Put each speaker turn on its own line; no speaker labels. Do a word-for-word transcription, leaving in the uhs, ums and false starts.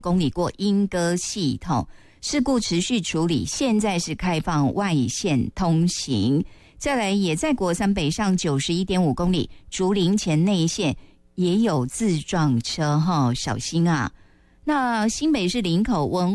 公里过莺歌系统，事故持续处理，现在是开放外线通行。再来也在国三北上 九十一点五 公里，竹林前内线也有自撞车哈，小心啊。那新北市林口文